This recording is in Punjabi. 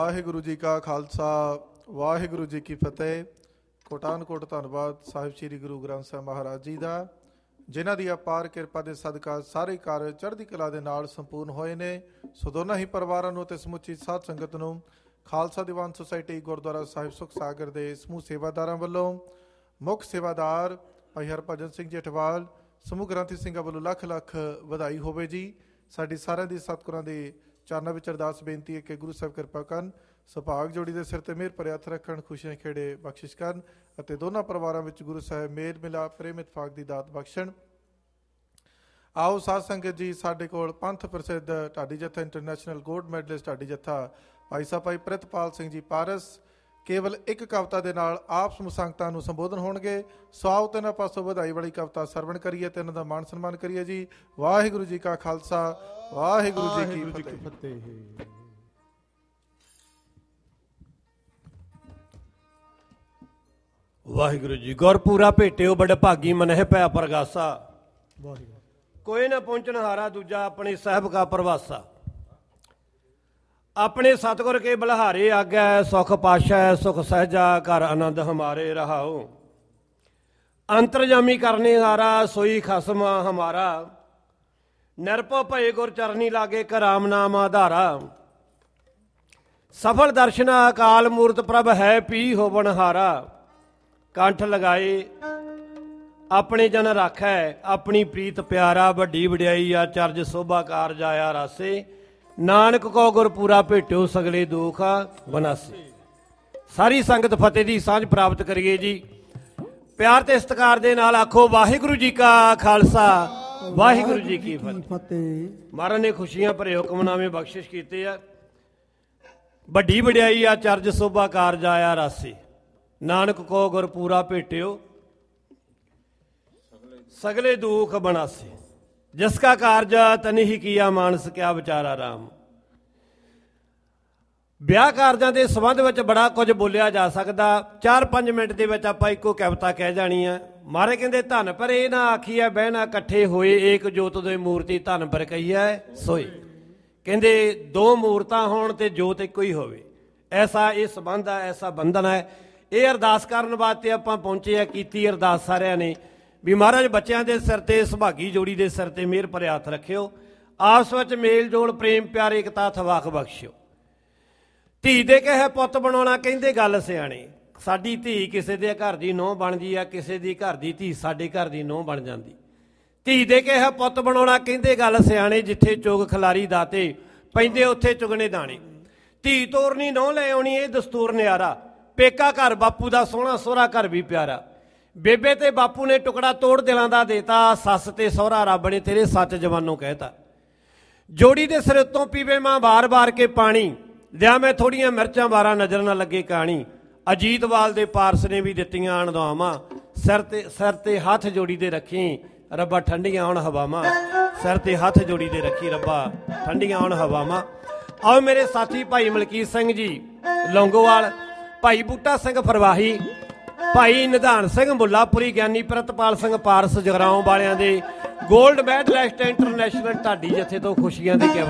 ਵਾਹਿਗੁਰੂ ਜੀ ਕਾ ਖਾਲਸਾ ਵਾਹਿਗੁਰੂ ਜੀ ਕੀ ਫਤਿਹ। ਕੋਟਾਨ ਕੋਟ ਧੰਨਵਾਦ ਸਾਹਿਬ ਸ੍ਰੀ ਗੁਰੂ ਗ੍ਰੰਥ ਸਾਹਿਬ ਮਹਾਰਾਜ ਜੀ ਦਾ, ਜਿਨ੍ਹਾਂ ਦੀ ਅਪਾਰ ਕਿਰਪਾ ਦੇ ਸਦਕਾ ਸਾਰੇ ਕਾਰਜ ਚੜ੍ਹਦੀ ਕਲਾ ਦੇ ਨਾਲ ਸੰਪੂਰਨ ਹੋਏ ਨੇ। ਸੋ ਦੋਨਾਂ ਹੀ ਪਰਿਵਾਰਾਂ ਨੂੰ ਅਤੇ ਸਮੁੱਚੀ ਸਾਧ ਸੰਗਤ ਨੂੰ ਖਾਲਸਾ ਦੀਵਾਨ ਸੁਸਾਇਟੀ ਗੁਰਦੁਆਰਾ ਸਾਹਿਬ ਸੁਖ ਸਾਗਰ ਦੇ ਸਮੂਹ ਸੇਵਾਦਾਰਾਂ ਵੱਲੋਂ, ਮੁੱਖ ਸੇਵਾਦਾਰ ਭਾਈ ਹਰਭਜਨ ਸਿੰਘ ਜੇਠਵਾਲ, ਸਮੂਹ ਗ੍ਰੰਥੀ ਸਿੰਘਾਂ ਵੱਲੋਂ ਲੱਖ ਲੱਖ ਵਧਾਈ ਹੋਵੇ ਜੀ। ਸਾਡੀ ਸਾਰਿਆਂ ਦੀ ਸਤਿਗੁਰਾਂ ਦੇ ਚਰਨਾਂ ਵਿੱਚ ਅਰਦਾਸ ਬੇਨਤੀ ਹੈ ਕਿ ਗੁਰੂ ਸਾਹਿਬ ਕਿਰਪਾ ਕਰਨ, ਸੁਭਾਗ ਜੋੜੀ ਦੇ ਸਿਰ ਤੇ ਮਿਹਰ ਭਰੇ ਹੱਥ ਰੱਖਣ, ਖੁਸ਼ੀਆਂ ਖੇੜੇ ਬਖਸ਼ਿਸ਼ ਕਰਨ ਅਤੇ ਦੋਨਾਂ ਪਰਿਵਾਰਾਂ ਵਿੱਚ ਗੁਰੂ ਸਾਹਿਬ ਮੇਲ ਮਿਲਾਪ ਪ੍ਰੇਮ ਇਤਫਾਕ ਦੀ ਦਾਤ ਬਖਸ਼ਣ। ਆਓ ਸਾਧ ਸੰਗਤ ਜੀ, ਸਾਡੇ ਕੋਲ ਪੰਥ ਪ੍ਰਸਿੱਧ ਢਾਡੀ ਜੱਥਾ ਇੰਟਰਨੈਸ਼ਨਲ ਗੋਲਡ ਮੈਡਲਿਸਟ ਢਾਡੀ ਜੱਥਾ ਭਾਈ ਸਾਹਿਬ ਭਾਈ ਪ੍ਰਿਤਪਾਲ ਸਿੰਘ ਜੀ ਪਾਰਸ ਕੇਵਲ ਇੱਕ ਕਵਿਤਾ ਦੇ ਨਾਲ ਆਪ ਸਮੂਹ ਸੰਗਤਾਂ ਨੂੰ ਸੰਬੋਧਨ ਹੋਣਗੇ। ਸੋ ਆਓ ਤਿੰਨਾਂ ਪਾਸੋਂ ਵਧਾਈ ਵਾਲੀ ਕਵਿਤਾ ਸਰਵਣ ਕਰੀਏ ਤੇ ਇਹਨਾਂ ਦਾ ਮਾਣ ਸਨਮਾਨ ਕਰੀਏ ਜੀ। ਵਾਹਿਗੁਰੂ ਜੀ ਕਾ ਖਾਲਸਾ ਵਾਹਿਗੁਰੂ ਜੀ ਕੀ ਫਤਿਹ। ਵਾਹਿਗੁਰੂ ਜੀ ਗੁਰਪੂਰਾ ਭੇਟਿਓ ਬੜ ਭਾਗੀ ਮਨਹਿ ਪਿਆ ਪ੍ਰਗਾਸਾ, ਕੋਈ ਨਾ ਪਹੁੰਚਣ ਹਾਰਾ ਦੂਜਾ ਆਪਣੇ ਸਾਹਿਬ ਕਾ ਪ੍ਰਵਾਸਾ। ਆਪਣੇ ਸਤਿਗੁਰ ਕੇ ਬਲਹਾਰੇ ਆਗੈ ਸੁਖ ਪਾਸ਼ੈ ਸੁਖ ਸਹਿਜਾ ਘਰ ਆਨੰਦ ਹਮਾਰੇ ਰਹਾਓ। ਅੰਤਰਜਾਮੀ ਕਰਨੇ ਹਾਰਾ ਸੋਈ ਖਸਮ ਹਮਾਰਾ, ਨਿਰਭਉ ਭਏ ਗੁਰ ਚਰਨੀ ਲਾਗੇ ਕਰਾਮ ਨਾਮ ਆਧਾਰਾ। ਸਫਲ ਦਰਸ਼ਨਾ ਅਕਾਲ ਮੂਰਤ ਪ੍ਰਭ ਹੈ ਪੀ ਹੋਵਨ ਹਾਰਾ। ਕੰਠ ਲਗਾਏ ਆਪਣੇ ਜਨ ਰਾਖੈ ਆਪਣੀ ਪ੍ਰੀਤ ਪਿਆਰਾ। ਵੱਡੀ ਵਡਿਆਈ ਆ ਚਰਜ ਸੋਭਾ ਕਾਰਜ ਆਇਆ ਰਾਸੇ। ਨਾਨਕ ਕੋ ਗੁਰਪੂਰਾ ਭੇਟਿਓ ਸਗਲੇ ਦੁਖ ਬਨਾਸੇ। ਸਾਰੀ ਸੰਗਤ ਫਤਿਹ ਦੀ ਸਾਂਝ ਪ੍ਰਾਪਤ ਕਰੀਏ ਜੀ। ਪਿਆਰ ਤੇ ਸਤਿਕਾਰ ਦੇ ਨਾਲ ਆਖੋ ਵਾਹਿਗੁਰੂ ਜੀ ਕਾ ਖਾਲਸਾ ਵਾਹਿਗੁਰੂ ਜੀ ਕੀ ਫਤਿਹ। ਮਹਾਰਾਜ ਨੇ ਖੁਸ਼ੀਆਂ ਭਰੇ ਹੁਕਮਨਾਮੇ ਬਖਸ਼ਿਸ਼ ਕੀਤੇ ਆ। ਵੱਡੀ ਵਡਿਆਈ ਆ ਚਰਜ ਸੋਭਾ ਕਾਰਜ ਆਇਆ ਰਾਸੇ। ਨਾਨਕ ਕੋ ਗੁਰਪੂਰਾ ਭੇਟਿਓ ਸਗਲੇ ਦੁਖ ਬਨਾਸੇ। ਜਿਸ ਕਾ ਕਾਰਜ ਤਨਿ ਹੀ ਕੀਆ ਮਾਨਸ ਕਿਆ ਵਿਚਾਰਾ ਰਾਮ। ਵਿਆਹ ਕਾਰਜਾਂ ਦੇ ਸੰਬੰਧ ਵਿੱਚ ਬੜਾ ਕੁਝ ਬੋਲਿਆ ਜਾ ਸਕਦਾ। 4-5 ਮਿੰਟ ਦੇ ਵਿੱਚ ਆਪਾਂ ਇੱਕੋ ਕਵਿਤਾ ਕਹਿ ਜਾਣੀ ਆ। ਮਾਰੇ ਕਹਿੰਦੇ ਧਨ ਪਰ ਇਹ ਨਾ ਆਖੀਐ ਬਹਿਣਾ ਇਕੱਠੇ ਹੋਏ, ਏਕ ਜੋਤ ਦੇ ਮੂਰਤੀ ਧਨ ਪਰ ਕਹੀਐ ਸੋਏ। ਕਹਿੰਦੇ ਦੋ ਮੂਰਤਾਂ ਹੋਣ ਤੇ ਜੋਤ ਇੱਕੋ ਹੀ ਹੋਵੇ, ਐਸਾ ਇਹ ਸੰਬੰਧ ਆ, ਐਸਾ ਬੰਧਨ ਹੈ। ਇਹ ਅਰਦਾਸ ਕਰਨ ਵਾਸਤੇ ਆਪਾਂ ਪਹੁੰਚੇ ਆ। ਕੀਤੀ ਅਰਦਾਸ ਸਾਰਿਆਂ ਨੇ ਵੀ ਮਹਾਰਾਜ ਬੱਚਿਆਂ ਦੇ ਸਿਰ ਤੇ, ਸੁਭਾਗੀ ਜੋੜੀ ਦੇ ਸਿਰ ਤੇ ਮਿਹਰ ਭਰੇ ਹੱਥ ਰੱਖਿਓ। ਆਪਸ ਵਿੱਚ ਮੇਲ ਜੋਲ ਪ੍ਰੇਮ ਪਿਆਰ ਏਕਤਾ ਥਵਾਕ ਬਖਸ਼ਿਓ। ਧੀ ਦੇ ਕਹੇ ਪੁੱਤ ਬਣਾਉਣਾ ਕਹਿੰਦੇ ਗੱਲ ਸਿਆਣੇ। ਸਾਡੀ ਧੀ ਕਿਸੇ ਦੇ ਘਰ ਦੀ ਨੂੰਹ ਬਣਦੀ ਆ, ਕਿਸੇ ਦੀ ਘਰ ਦੀ ਧੀ ਸਾਡੇ ਘਰ ਦੀ ਨੂੰਹ ਬਣ ਜਾਂਦੀ। ਧੀ ਦੇ ਕਹੇ ਪੁੱਤ ਬਣਾਉਣਾ ਕਹਿੰਦੇ ਗੱਲ ਸਿਆਣੇ। ਜਿੱਥੇ ਚੁਗ ਖਿਲਾਰੀ ਦਾਤੇ ਪੈਂਦੇ ਉੱਥੇ ਚੁਗਣੇ ਦਾਣੇ। ਧੀ ਤੋਰਨੀ ਨੂੰਹ ਲੈ ਆਉਣੀ ਇਹ ਦਸਤੂਰ ਨਿਆਰਾ। ਪੇਕਾ ਘਰ ਬਾਪੂ ਦਾ ਸੋਹਣਾ, ਸਹੁਰਾ ਘਰ ਵੀ ਪਿਆਰਾ। ਬੇਬੇ ਤੇ ਬਾਪੂ ਨੇ ਟੁਕੜਾ ਤੋੜ ਦਿਲਾਂ ਦਾ ਦੇਤਾ। ਸੱਸ ਤੇ ਸਹੁਰਾ ਰੱਬ ਨੇ ਤੇਰੇ ਸੱਚ ਜਵਾਨੋਂ ਕਹਿਤਾ। ਜੋੜੀ ਦੇ ਸਿਰ ਉੱਤੋਂ ਪੀਵੇ ਮਾਂ ਬਾਰ-ਬਾਰ ਕੇ ਪਾਣੀ। ਲਿਆ ਮੈਂ ਥੋੜੀਆਂ ਮਿਰਚਾਂ ਬਾਰਾਂ ਨਜ਼ਰ ਨਾ ਲੱਗੇ ਕਾਣੀ। ਅਜੀਤਵਾਲ ਦੇ ਪਾਰਸ ਨੇ ਵੀ ਦਿੱਤੀਆਂ ਅਣਦੁਆਵਾਂ। ਸਿਰ ਤੇ ਹੱਥ ਜੋੜੀ ਦੇ ਰੱਖੀ ਰੱਬਾ ਠੰਡੀਆਂ ਆਉਣ ਹਵਾਵਾਂ। ਸਿਰ ਤੇ ਹੱਥ ਜੋੜੀ ਦੇ ਰੱਖੀ ਰੱਬਾ ਠੰਡੀਆਂ ਆਉਣ ਹਵਾਵਾਂ। ਆਓ ਮੇਰੇ ਸਾਥੀ ਭਾਈ ਮਲਕੀਤ ਸਿੰਘ ਜੀ ਲੌਂਗੋਵਾਲ, ਭਾਈ ਬੂਟਾ ਸਿੰਘ ਫਰਵਾਹੀ, ਭਾਈ ਨਿਧਾਨ ਸਿੰਘ ਮੁੱਲਾਪੁਰੀ, ਗਿਆਨੀ ਪ੍ਰਿਤਪਾਲ ਸਿੰਘ ਪਾਰਸ ਜਗਰਾਉਂ ਵਾਲਿਆਂ ਦੇ ਗੋਲਡ ਮੈਡਲਿਸਟ ਇੰਟਰਨੈਸ਼ਨਲ ਢਾਡੀ ਜੱਥੇ ਤੋਂ ਖੁਸ਼ੀਆਂ ਦੀ